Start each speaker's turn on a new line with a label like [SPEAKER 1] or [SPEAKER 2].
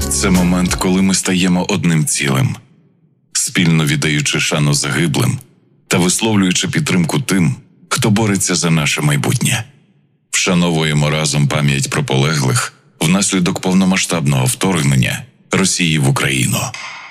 [SPEAKER 1] Це момент, коли ми стаємо одним цілим, спільно віддаючи шану загиблим та висловлюючи підтримку тим, хто бореться за наше майбутнє. Вшановуємо разом пам'ять про полеглих внаслідок повномасштабного вторгнення Росії в Україну.